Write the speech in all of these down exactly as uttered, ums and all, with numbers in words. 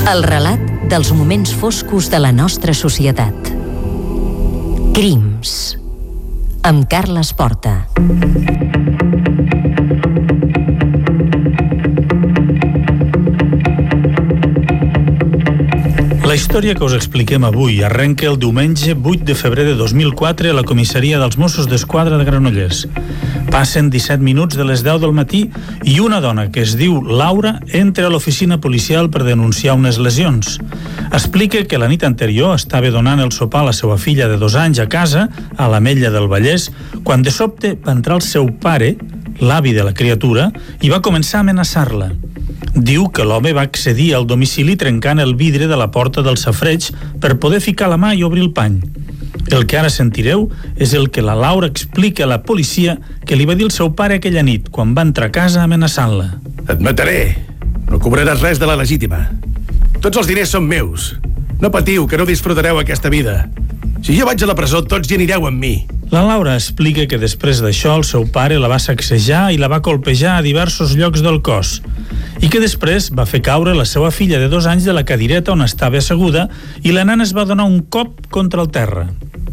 El relat dels moments foscos de la nostra societat. Crims, amb Carles Porta. La història que us expliquem avui arrenca el diumenge vuit de febrer de dos mil quatre a la comissaria dels Mossos d'Esquadra de Granollers. Passen disset minuts de les deu del matí i una dona que es diu Laura entra a l'oficina policial per denunciar unes lesions. Explica que la nit anterior estava donant el sopar a la seva filla de dos anys a casa, a l'Ametlla del Vallès, quan de sobte va entrar el seu pare, l'avi de la criatura, i va començar a amenaçar-la. Diu que l'home va accedir al domicili trencant el vidre de la porta del safareig per poder ficar la mà i obrir el pany. El que ara sentireu és el que la Laura explica a la policia que li va dir el seu pare aquella nit, quan va entrar a casa amenaçant-la. Et mataré. No cobraràs res de la legítima. Tots els diners són meus. No patiu, que no disfrutareu aquesta vida. Si jo vaig a la presó, tots hi anireu amb mi. La Laura explica que després d'això el seu pare la va sacsejar i la va colpejar a diversos llocs del cos i que després va fer caure la seva filla de dos anys de la cadireta on estava asseguda i la nena es va donar un cop contra el terra.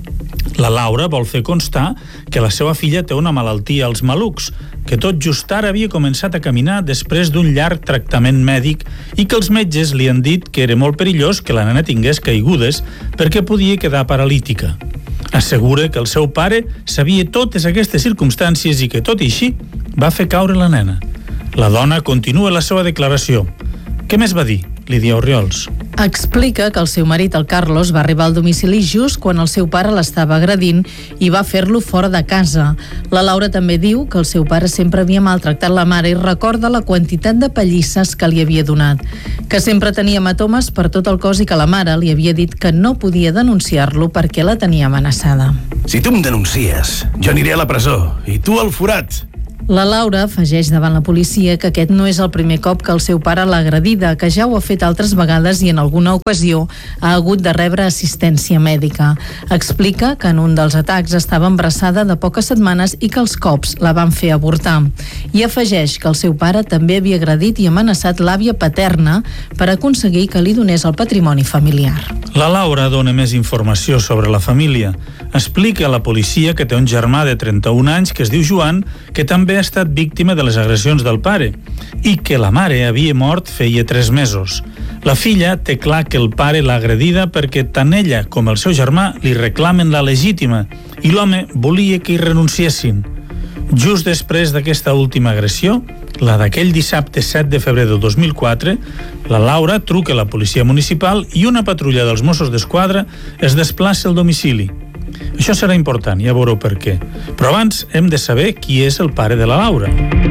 La Laura vol fer constar que la seva filla té una malaltia als malucs, que tot just ara havia començat a caminar després d'un llarg tractament mèdic i que els metges li han dit que era molt perillós que la nena tingués caigudes perquè podia quedar paralítica. Assegura que el seu pare sabia totes aquestes circumstàncies i que, tot i així, va fer caure la nena. La dona continua la seva declaració. Què més va dir, Lídia Orriols? Explica que el seu marit, el Carlos, va arribar al domicili just quan el seu pare l'estava agredint i va fer-lo fora de casa. La Laura també diu que el seu pare sempre havia maltractat la mare i recorda la quantitat de pallisses que li havia donat, que sempre tenia hematomes per tot el cos i que la mare li havia dit que no podia denunciar-lo perquè la tenia amenaçada. Si tu em denuncies, jo aniré a la presó i tu al forat. La Laura afegeix davant la policia que aquest no és el primer cop que el seu pare l'ha agredida, que ja ho ha fet altres vegades i en alguna ocasió ha hagut de rebre assistència mèdica. Explica que en un dels atacs estava embarassada de poques setmanes i que els cops la van fer avortar. I afegeix que el seu pare també havia agredit i amenaçat l'àvia paterna per aconseguir que li donés el patrimoni familiar. La Laura dona més informació sobre la família. Explica a la policia que té un germà de trenta-un anys que es diu Joan, que també ha estat víctima de les agressions del pare i que la mare havia mort feia tres mesos. La filla té clar que el pare l'ha agredida perquè tant ella com el seu germà li reclamen la legítima i l'home volia que hi renunciessin. Just després d'aquesta última agressió, la d'aquell dissabte set de febrer del dos mil quatre, la Laura truca a la policia municipal i una patrulla dels Mossos d'Esquadra es desplaça al domicili. Això serà important, ja veureu per què. Però abans hem de saber qui és el pare de la Laura.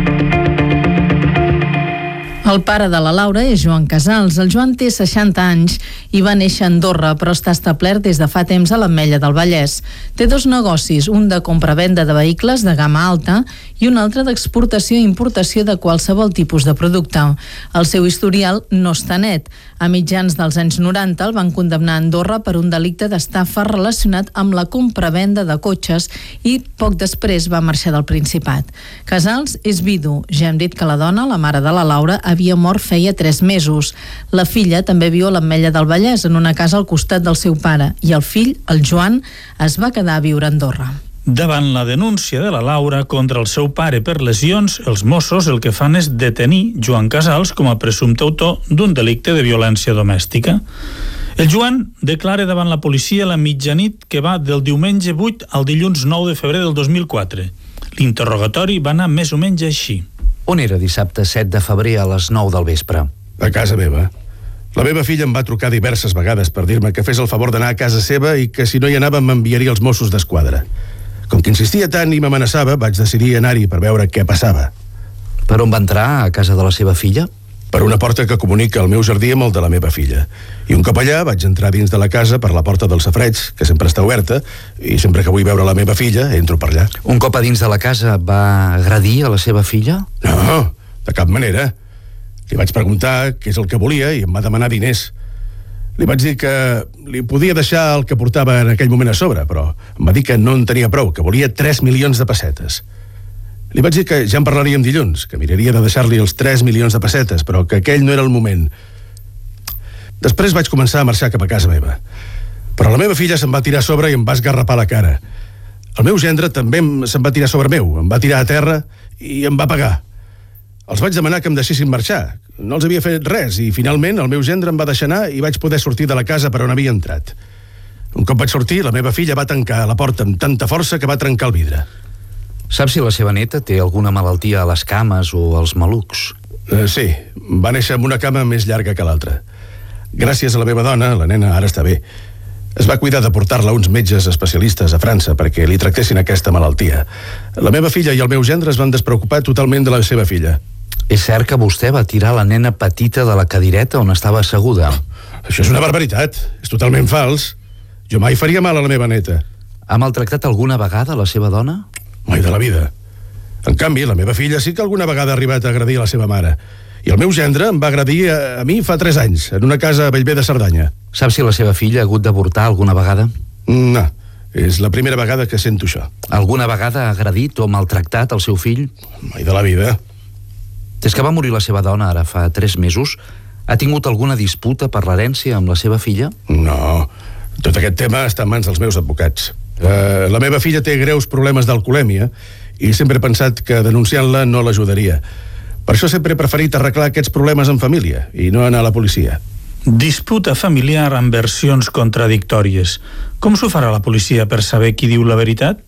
El pare de la Laura és Joan Casals. El Joan té seixanta anys i va néixer a Andorra, però està establert des de fa temps a l'Ametlla del Vallès. Té dos negocis, un de compra-venda de vehicles de gamma alta i un altre d'exportació i importació de qualsevol tipus de producte. El seu historial no està net. A mitjans dels anys noranta el van condemnar a Andorra per un delicte d'estafa relacionat amb la compra-venda de cotxes i poc després va marxar del Principat. Casals és vidu. Ja hem dit que la dona, la mare de la Laura, havia mort feia tres mesos. La filla també viu a l'Ametlla del Vallès, en una casa al costat del seu pare, i el fill, el Joan, es va quedar a viure a Andorra. Davant la denúncia de la Laura contra el seu pare per lesions, els Mossos el que fan és detenir Joan Casals com a presumpte autor d'un delicte de violència domèstica. El Joan declara davant la policia la mitjanit que va del diumenge vuit al dilluns nou de febrer del dos mil quatre. L'interrogatori va anar més o menys així. On era dissabte set de febrer a les nou del vespre? A casa meva. La meva filla em va trucar diverses vegades per dir-me que fes el favor d'anar a casa seva i que si no hi anava m'enviaria els Mossos d'Esquadra. Com que insistia tant i m'amenaçava, vaig decidir anar-hi per veure què passava. Per on va entrar a casa de la seva filla? Per una porta que comunica el meu jardí amb el de la meva filla. I un cop allà vaig entrar dins de la casa per la porta del safareig, que sempre està oberta, i sempre que vull veure la meva filla, entro per allà. Un cop a dins de la casa va agredir a la seva filla? No, de cap manera. Li vaig preguntar què és el que volia i em va demanar diners. Li vaig dir que li podia deixar el que portava en aquell moment a sobre, però em va dir que no en tenia prou, que volia tres milions de pessetes. Li vaig dir que ja en parlaríem dilluns, que miraria de deixar-li els tres milions de pessetes, però que aquell no era el moment. Després vaig començar a marxar cap a casa meva. Però la meva filla se'm va tirar a sobre i em va esgarrapar la cara. El meu gendre també se'm va tirar sobre meu, em va tirar a terra i em va pegar. Els vaig demanar que em deixessin marxar. No els havia fet res i finalment el meu gendre em va deixar anar i vaig poder sortir de la casa per on havia entrat. Un cop vaig sortir, la meva filla va tancar la porta amb tanta força que va trencar el vidre. Saps si la seva neta té alguna malaltia a les cames o als malucs? Uh, sí, va néixer amb una cama més llarga que l'altra. Gràcies a la meva dona, la nena ara està bé. Es va cuidar de portar-la a uns metges especialistes a França perquè li tractessin aquesta malaltia. La meva filla i el meu gendre es van despreocupar totalment de la seva filla. És cert que vostè va tirar la nena petita de la cadireta on estava asseguda? Això és una barbaritat, és totalment fals. Jo mai faria mal a la meva neta. Ha maltractat alguna vegada la seva dona? Mai de la vida. En canvi, la meva filla sí que alguna vegada ha arribat a agredir la seva mare. I el meu gendre em va agredir a, a mi fa tres anys, en una casa a Bellver de Cerdanya. Saps si la seva filla ha hagut d'avortar alguna vegada? No, és la primera vegada que sento això. Alguna vegada ha agredit o maltractat el seu fill? Mai de la vida. Des que va morir la seva dona ara fa tres mesos, ha tingut alguna disputa per l'herència amb la seva filla? No, tot aquest tema està en mans dels meus advocats. Uh, la meva filla té greus problemes d'alcoholèmia i sempre he pensat que denunciant-la no l'ajudaria. Per això sempre he preferit arreglar aquests problemes en família i no anar a la policia. Disputa familiar amb versions contradictòries. Com s'ho farà la policia per saber qui diu la veritat?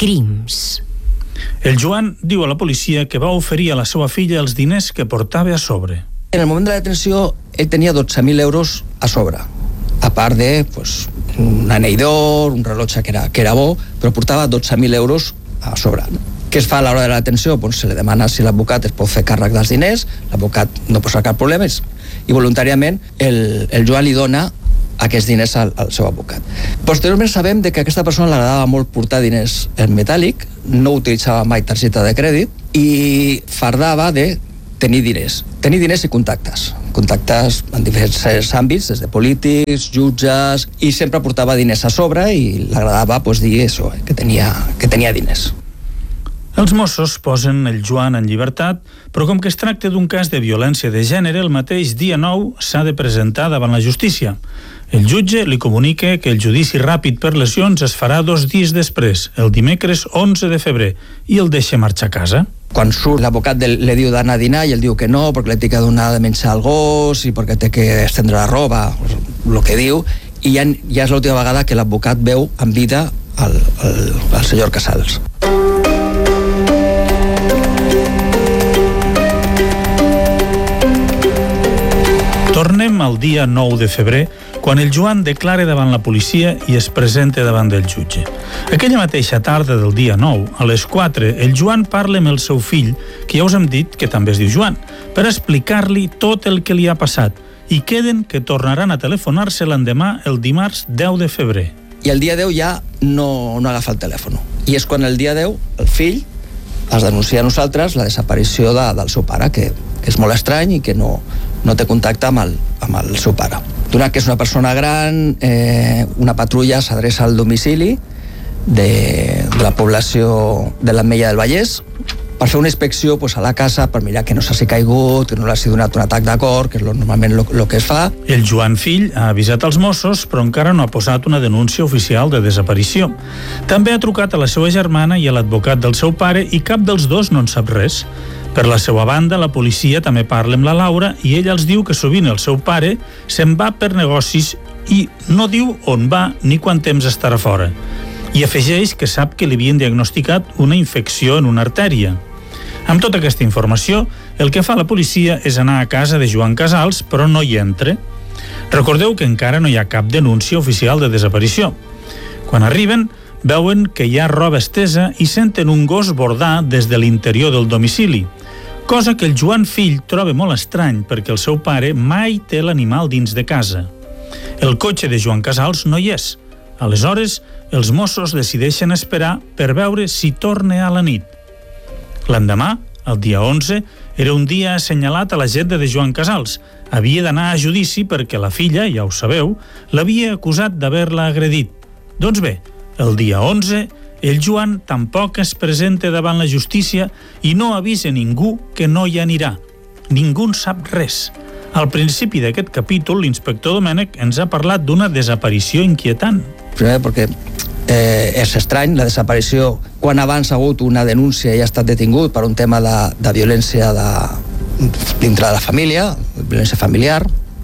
Crims. El Joan diu a la policia que va oferir a la seva filla els diners que portava a sobre. En el moment de la detenció, ell tenia dotze mil euros a sobre, a part de pues, un anell d'or, un rellotge que era, que era bo, però portava dotze mil euros a sobre. Què es fa a l'hora de la detenció? Pues se li demana si l'advocat es pot fer càrrec dels diners, l'advocat no posa cap problema i voluntàriament el, el Joan li dona aquests diners al, al seu advocat. Posteriorment sabem de que a aquesta persona li agradava molt portar diners en metàl·lic, no utilitzava mai targeta de crèdit i fardava de tenir diners. Tenir diners i contactes. Contactes en diferents àmbits, des de polítics, jutges, i sempre portava diners a sobre i l'agradava pues, dir això, que tenia, que tenia diners. Els Mossos posen el Joan en llibertat, però com que es tracta d'un cas de violència de gènere, el mateix dia nou s'ha de presentar davant la justícia. El jutge li comunica que el judici ràpid per lesions es farà dos dies després, el dimecres onze de febrer, i el deixa marxar a casa. Quan surt, l'advocat li diu d'anar a dinar i ell diu que no, perquè li té que donar de menjar al gos i perquè té que estendre la roba, el que diu, i ja, ja és l'última vegada que l'advocat veu en vida el, el, el senyor Casals. Tornem al dia nou de febrer, quan el Joan declara davant la policia i es presenta davant del jutge. Aquella mateixa tarda del dia nou, a les quatre, el Joan parla amb el seu fill, que ja us hem dit que també es diu Joan, per explicar-li tot el que li ha passat, i queden que tornaran a telefonar-se l'endemà el dimarts deu de febrer. I el dia deu ja no, no agafa el telèfon. I és quan el dia deu el fill es denuncia a nosaltres la desaparició de, del seu pare, que, que és molt estrany i que no, no té contacte amb el, amb el seu pare. Donat que és una persona gran, eh, una patrulla s'adreça al domicili de, de la població de l'Ametlla del Vallès per fer una inspecció pues, a la casa per mirar que no s'hagi caigut, que no l'hagi donat un atac de cor, que és lo, normalment el que es fa. El Joan fill ha avisat els Mossos, però encara no ha posat una denúncia oficial de desaparició. També ha trucat a la seva germana i a l'advocat del seu pare i cap dels dos no en sap res. Per la seva banda, la policia també parla amb la Laura i ella els diu que sovint el seu pare se'n va per negocis i no diu on va ni quant temps estarà fora. I afegeix que sap que li havien diagnosticat una infecció en una artèria. Amb tota aquesta informació, el que fa la policia és anar a casa de Joan Casals, però no hi entra. Recordeu que encara no hi ha cap denúncia oficial de desaparició. Quan arriben, veuen que hi ha roba estesa i senten un gos bordar des de l'interior del domicili, cosa que el Joan fill troba molt estrany perquè el seu pare mai té l'animal dins de casa. El cotxe de Joan Casals no hi és. Aleshores, els Mossos decideixen esperar per veure si torna a la nit. L'endemà, el dia onze, era un dia assenyalat a l'agenda de Joan Casals. Havia d'anar a judici perquè la filla, ja ho sabeu, l'havia acusat d'haver-la agredit. Doncs bé, el dia onze, el Joan tampoc es presenta davant la justícia i no avisa ningú que no hi anirà. Ningú en sap res. Al principi d'aquest capítol, l'inspector Domènech ens ha parlat d'una desaparició inquietant. Primer perquè eh, és estrany la desaparició quan abans ha hagut una denúncia i ha estat detingut per un tema de, de violència de, dintre de la família, violència familiar.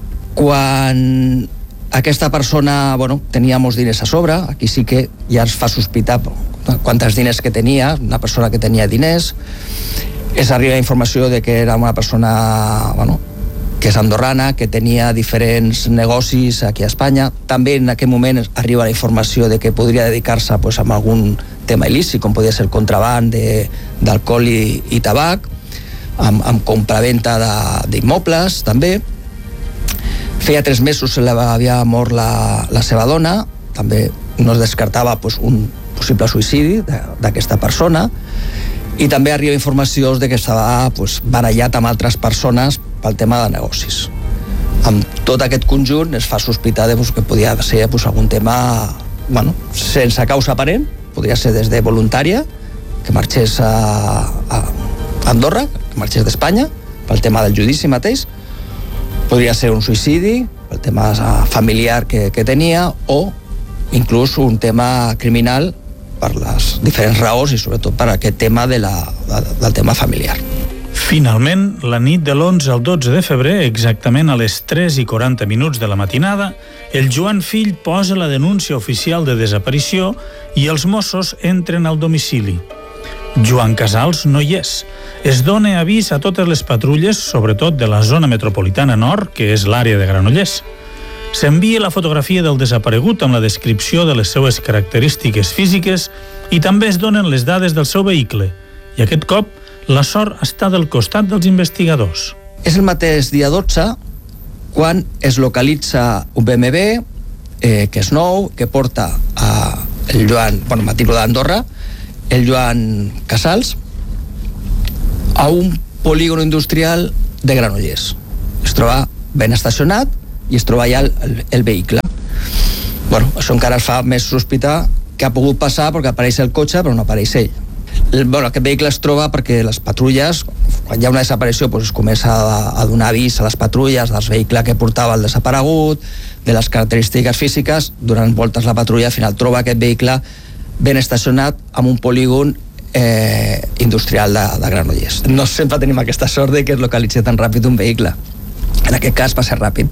Quan aquesta persona, bueno, tenia molts diners a sobre, aquí sí que ja es fa sospitar quantes diners que tenia, una persona que tenia diners. És arriba informació de que era una persona, bueno, que és andorrana, que tenia diferents negocis aquí a Espanya. També en aquell moment arriba la informació de que podria dedicar-se pues, a algun tema il·lícit, com podia ser el contraban d'alcohol i, i tabac, amb, amb compraventa d'immobles, també. Feia tres mesos se havia mort la, la seva dona, també no es descartava pues, un possible suïcidi d'aquesta persona, i també arriba informació de que estava pues, barallat amb altres persones pel tema de negocis. Amb tot aquest conjunt es fa sospitar de, pues, que podia ser pues, algun tema, bueno, sense causa aparent, podria ser des de voluntària, que marxés a, a Andorra, que marxés d'Espanya, pel tema del judici mateix, podria ser un suïcidi, pel tema familiar que, que tenia, o inclús un tema criminal per les diferents raons i sobretot per aquest tema de la, de, del tema familiar. Finalment, la nit de l'onze al dotze de febrer, exactament a les tres i quaranta minuts de la matinada, el Joan Fill posa la denúncia oficial de desaparició i els Mossos entren al domicili. Joan Casals no hi és. Es dona avís a totes les patrulles, sobretot de la zona metropolitana nord, que és l'àrea de Granollers. S'envia la fotografia del desaparegut amb la descripció de les seues característiques físiques i també es donen les dades del seu vehicle. I aquest cop, la sort està del costat dels investigadors. És el mateix dia dotze quan es localitza un B M W eh, que és nou, que porta a el Joan, bueno, matrícula d'Andorra, el Joan Casals, a un polígon industrial de Granollers. Es troba ben estacionat i es troba allà el, el, el vehicle. Bueno, això encara es fa més sospitar que ha pogut passar perquè apareix el cotxe però no apareix ell. El, bueno, aquest vehicle es troba perquè les patrulles, quan hi ha una desaparició, doncs es comença a, a donar avís a les patrulles dels vehicles que portava el desaparegut, de les característiques físiques. Durant voltes la patrulla al final troba aquest vehicle ben estacionat amb un polígon eh, industrial de, de Granollers. No sempre tenim aquesta sort de que es localitzi tan ràpid un vehicle. En aquest cas va ser ràpid.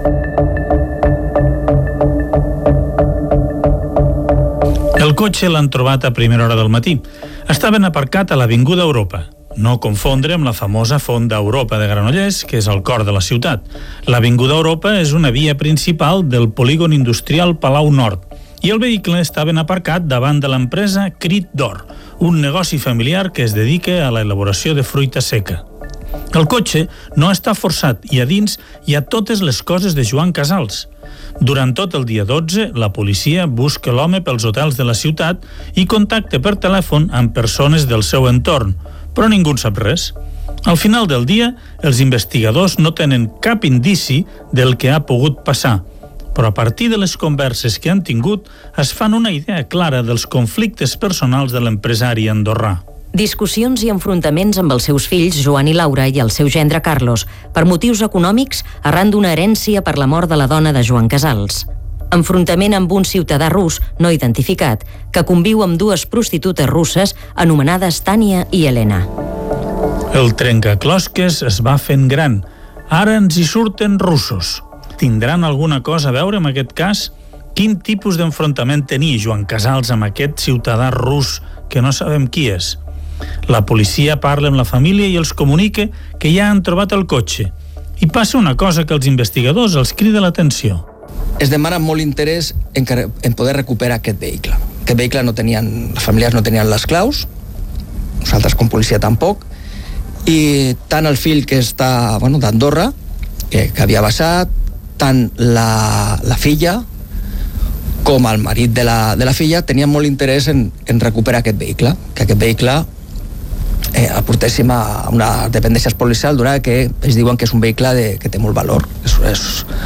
El cotxe l'han trobat a primera hora del matí. Estaven aparcat a l'Avinguda Europa. No confondre amb la famosa Font d'Europa de Granollers, que és al cor de la ciutat. L'Avinguda Europa és una via principal del polígon industrial Palau Nord i el vehicle estava aparcat davant de l'empresa Crit d'Or, un negoci familiar que es dedica a l'elaboració de fruita seca. El cotxe no està forçat i a dins hi ha totes les coses de Joan Casals. Durant tot el dia dotze, la policia busca l'home pels hotels de la ciutat i contacta per telèfon amb persones del seu entorn, però ningú en sap res. Al final del dia, els investigadors no tenen cap indici del que ha pogut passar, però a partir de les converses que han tingut es fan una idea clara dels conflictes personals de l'empresari andorrà. Discussions i enfrontaments amb els seus fills, Joan i Laura, i el seu gendre Carlos, per motius econòmics arran d'una herència per la mort de la dona de Joan Casals. Enfrontament amb un ciutadà rus no identificat, que conviu amb dues prostitutes russes anomenades Tània i Helena. El trencaclosques es va fent gran. Ara ens hi surten russos. Tindran alguna cosa a veure amb aquest cas? Quin tipus d'enfrontament tenia Joan Casals amb aquest ciutadà rus que no sabem qui és? La policia parla amb la família i els comunica que ja han trobat el cotxe. I passa una cosa que als investigadors els crida l'atenció. Es demana molt interès en, en poder recuperar aquest vehicle. Aquest vehicle no tenien, les famílies no tenien les claus, nosaltres com policia tampoc, i tant el fill que està, bueno, d'Andorra, que, que havia baixat, tant la, la filla com el marit de la, de la filla tenien molt interès en, en recuperar aquest vehicle, que aquest vehicle eh, el portéssim a una dependència policial, donat que ells diuen que és un vehicle de, que té molt valor. És, és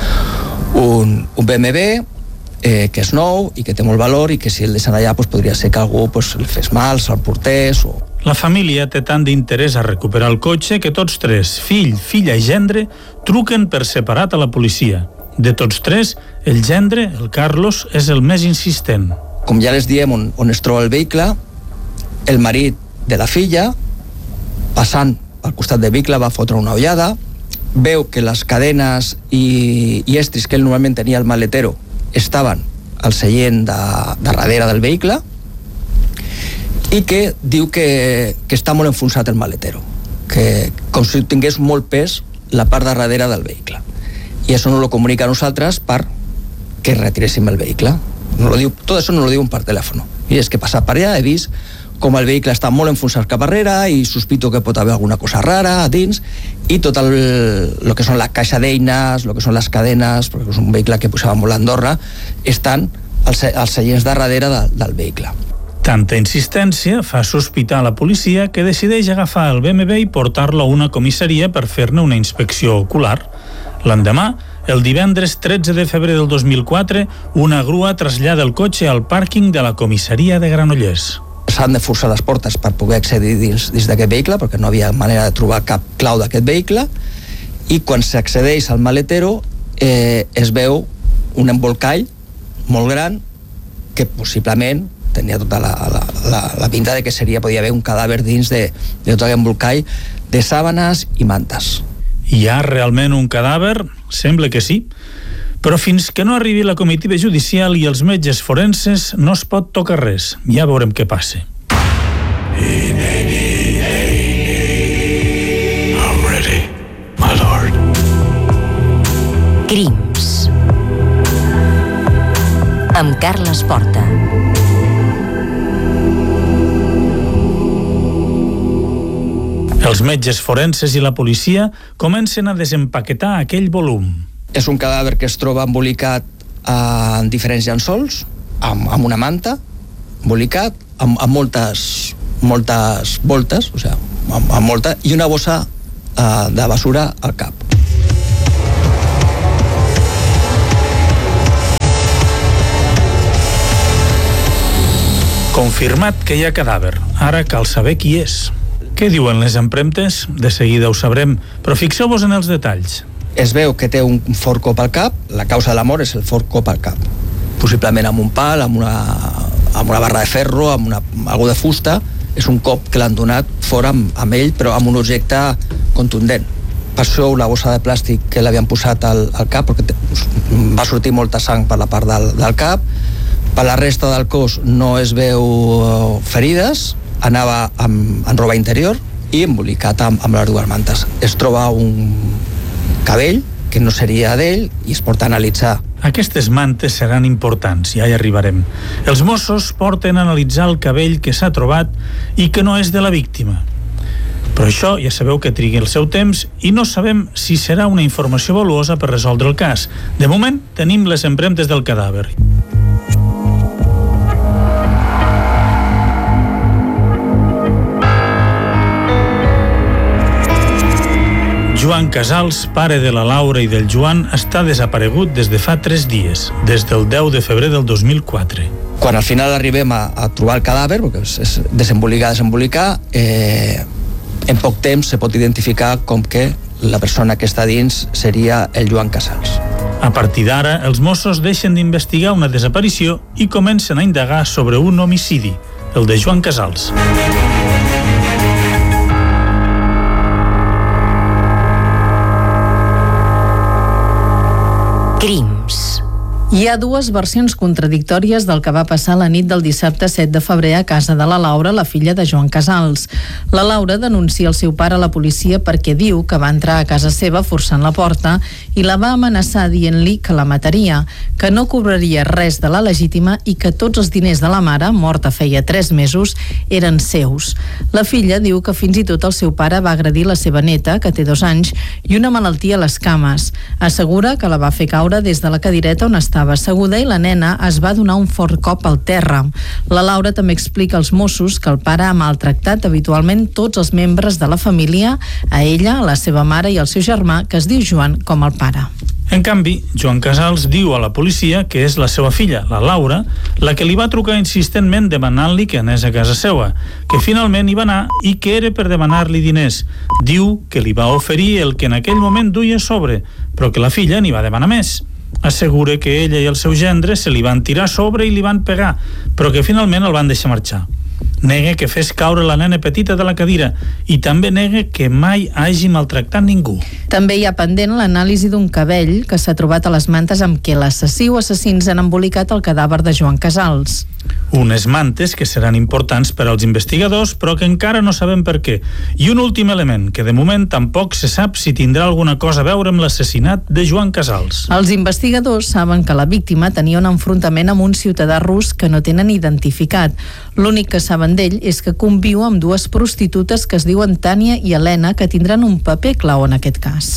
un, un B M W eh, que és nou i que té molt valor i que si el deixen allà pues, podria ser que algú pues, el fes mal, se'l portés. O... La família té tant d'interès a recuperar el cotxe que tots tres, fill, filla i gendre, truquen per separat a la policia. De tots tres, el gendre, el Carlos, és el més insistent. Com ja les diem on, on es troba el vehicle, el marit de la filla, passant al costat del vehicle, va fotre una ullada, veu que les cadenes i, i estris que ell normalment tenia al maletero estaven al seient de, de darrere del vehicle i que diu que, que està molt enfonsat el maletero, que com si tingués molt pes la part de darrere del vehicle. I això no lo comunica a nosaltres per que retiréssim el vehicle. No lo diu, tot això no lo diuen per telèfon. I és que he passat per allà, he vist com el vehicle està molt enfonsat cap darrere i sospito que pot haver alguna cosa rara a dins, i tot el, el que són la caixa d'eines, el que són les cadenes, perquè és un vehicle que posava molt a Andorra, estan als, als seients de darrere de, del vehicle. Tanta insistència fa sospitar a la policia, que decideix agafar el B M W i portar-lo a una comissaria per fer-ne una inspecció ocular. L'endemà, el divendres tretze de febrer del dos mil quatre, una grua trasllada el cotxe al pàrquing de la comissaria de Granollers. S'han de forçar les portes per poder accedir dins, dins d'aquest vehicle, perquè no havia manera de trobar cap clau d'aquest vehicle, i quan s'accedeix al maletero eh, es veu un embolcall molt gran que possiblement tenia tota la, la, la, la pinta de que seria, podia haver un cadàver dins de, de tot aquest embolcall de sàbanes i mantes. Hi ha realment un cadàver? Sembla que sí. Però fins que no arribi la comitiva judicial i els metges forenses no es pot tocar res. Ja veurem què passa. I'm ready, my lord. Crims. Amb Carles Porta. Els metges forenses i la policia comencen a desempaquetar aquell volum. És un cadàver que es troba embolicat en diferents llençols, amb, amb una manta, embolicat, amb, amb moltes, moltes voltes, o sigui, amb, amb molta, i una bossa uh, de basura al cap. Confirmat que hi ha cadàver. Ara cal saber qui és. Què diuen les empremtes? De seguida ho sabrem, però fixeu-vos en els detalls. Es veu que té un fort cop al cap, la causa de la mort és el fort cop al cap. Possiblement amb un pal, amb una, amb una barra de ferro, amb una, algo de fusta. És un cop que l'han donat fora amb, amb ell, però amb un objecte contundent. Per això una bossa de plàstic que l'havien posat al, al cap, perquè va sortir molta sang per la part del, del cap. Per la resta del cos no es veu ferides, anava amb, en roba interior i embolicat amb, amb les dues mantes. Es troba un cabell que no seria d'ell i es porta a analitzar. Aquestes mantes seran importants, ja hi arribarem. Els Mossos porten a analitzar el cabell que s'ha trobat i que no és de la víctima. Però això ja sabeu que trigui el seu temps i no sabem si serà una informació valuosa per resoldre el cas. De moment, tenim les empremtes del cadàver. Joan Casals, pare de la Laura i del Joan, està desaparegut des de fa tres dies, des del deu de febrer del dos mil quatre. Quan al final arribem a, a trobar el cadàver, perquè és, és desembolicar, desembolicar, eh, en poc temps se pot identificar com que la persona que està dins seria el Joan Casals. A partir d'ara, els Mossos deixen d'investigar una desaparició i comencen a indagar sobre un homicidi, el de Joan Casals. Crims. Hi ha dues versions contradictòries del que va passar la nit del dissabte set de febrer a casa de la Laura, la filla de Joan Casals. La Laura denuncia el seu pare a la policia perquè diu que va entrar a casa seva forçant la porta i la va amenaçar dient-li que la mataria, que no cobraria res de la legítima i que tots els diners de la mare, morta feia tres mesos, eren seus. La filla diu que fins i tot el seu pare va agredir la seva neta, que té dos anys, i una malaltia a les cames. Assegura que la va fer caure des de la cadireta on estava asseguda i la nena es va donar un fort cop al terra. La Laura també explica als Mossos que el pare ha maltractat habitualment tots els membres de la família, a ella, a la seva mare i al seu germà, que es diu Joan, com el pare. En canvi, Joan Casals diu a la policia que és la seva filla, la Laura, la que li va trucar insistentment demanant-li que anés a casa seva, que finalment hi va anar i que era per demanar-li diners. Diu que li va oferir el que en aquell moment duia a sobre, però que la filla n'hi va demanar més. Assegura que ella i el seu gendre se li van tirar a sobre i li van pegar, però que finalment el van deixar marxar. Nega que fes caure la nena petita de la cadira i també nega que mai hagi maltractat ningú. També hi ha pendent l'anàlisi d'un cabell que s'ha trobat a les mantes amb què l'assassí o assassins han embolicat el cadàver de Joan Casals. Unes mantes que seran importants per als investigadors, però que encara no sabem per què. I un últim element, que de moment tampoc se sap si tindrà alguna cosa a veure amb l'assassinat de Joan Casals. Els investigadors saben que la víctima tenia un enfrontament amb un ciutadà rus que no tenen identificat. L'únic que saben d'ell és que conviu amb dues prostitutes que es diuen Tània i Helena, que tindran un paper clau en aquest cas.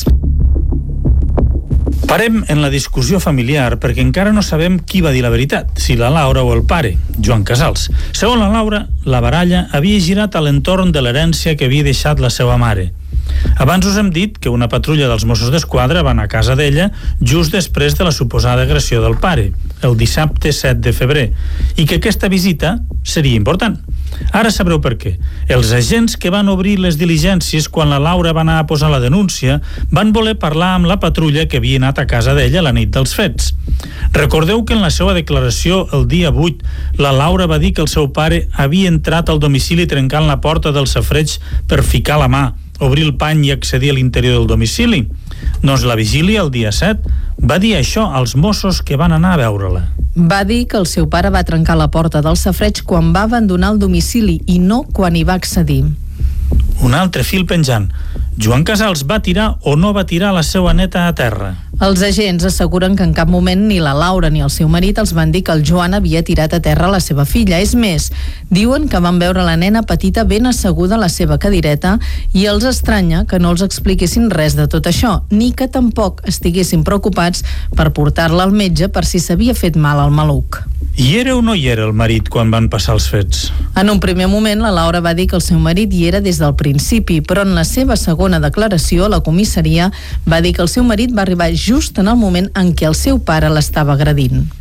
Parem en la discussió familiar perquè encara no sabem qui va dir la veritat, si la Laura o el pare, Joan Casals. Segons la Laura, la baralla havia girat a l'entorn de l'herència que havia deixat la seva mare. Abans us hem dit que una patrulla dels Mossos d'Esquadra va anar a casa d'ella just després de la suposada agressió del pare, el dissabte set de febrer, i que aquesta visita seria important. Ara sabreu per què. Els agents que van obrir les diligències quan la Laura va anar a posar la denúncia van voler parlar amb la patrulla que havia anat a casa d'ella la nit dels fets. Recordeu que en la seva declaració el dia vuit la Laura va dir que el seu pare havia entrat al domicili trencant la porta del safareig per ficar la mà, obrir el pany i accedir a l'interior del domicili. Doncs la vigília, el dia set, va dir això als Mossos que van anar a veure-la. Va dir que el seu pare va trencar la porta del safareig quan va abandonar el domicili i no quan hi va accedir. Un altre fil penjant. Joan Casals va tirar o no va tirar la seva neta a terra? Els agents asseguren que en cap moment ni la Laura ni el seu marit els van dir que el Joan havia tirat a terra la seva filla. És més, diuen que van veure la nena petita ben asseguda a la seva cadireta i els estranya que no els expliquessin res de tot això, ni que tampoc estiguessin preocupats per portar-la al metge per si s'havia fet mal al maluc. Hi era o no hi era el marit quan van passar els fets? En un primer moment, la Laura va dir que el seu marit hi era des del principi, però en la seva segona declaració, la comissaria va dir que el seu marit va arribar just en el moment en què el seu pare l'estava agredint.